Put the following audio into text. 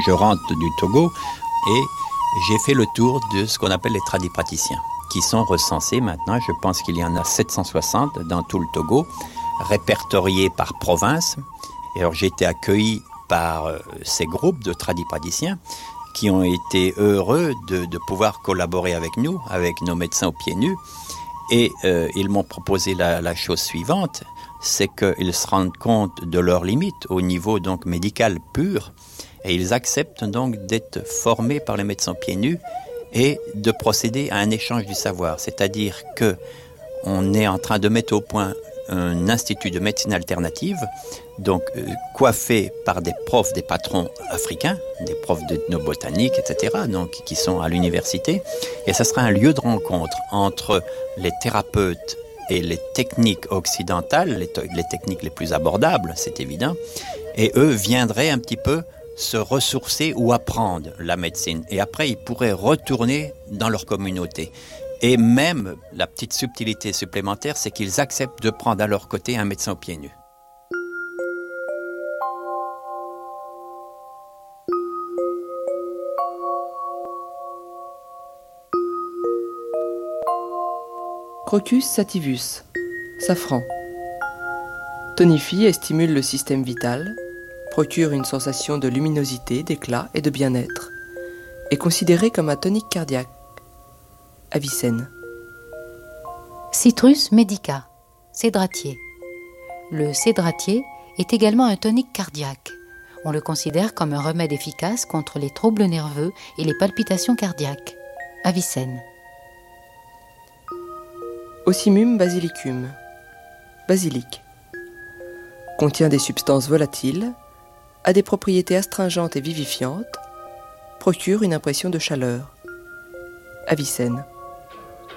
je rentre du Togo et j'ai fait le tour de ce qu'on appelle les tradipraticiens, qui sont recensés maintenant. Je pense qu'il y en a 760 dans tout le Togo, répertoriés par province. Et alors j'ai été accueilli par ces groupes de tradipraticiens qui ont été heureux de pouvoir collaborer avec nous, avec nos médecins aux pieds nus. Et ils m'ont proposé la chose suivante, c'est qu'ils se rendent compte de leurs limites au niveau donc médical pur, et ils acceptent donc d'être formés par les médecins pieds nus et de procéder à un échange du savoir. C'est-à-dire que on est en train de mettre au point un institut de médecine alternative, donc coiffé par des profs, des patrons africains, des profs d'ethnobotanique, etc., donc qui sont à l'université. Et ça sera un lieu de rencontre entre les thérapeutes et les techniques occidentales, les techniques les plus abordables, c'est évident. Et eux viendraient un petit peu se ressourcer ou apprendre la médecine. Et après, ils pourraient retourner dans leur communauté. Et même, la petite subtilité supplémentaire, c'est qu'ils acceptent de prendre à leur côté un médecin aux pieds nus. Crocus sativus, safran. Tonifie et stimule le système vital, procure une sensation de luminosité, d'éclat et de bien-être. Est considéré comme un tonique cardiaque. Avicenne. Citrus medica, cédratier. Le cédratier est également un tonique cardiaque. On le considère comme un remède efficace contre les troubles nerveux et les palpitations cardiaques. Avicenne. Ocimum basilicum, basilic. Contient des substances volatiles, a des propriétés astringentes et vivifiantes, procure une impression de chaleur. Avicenne.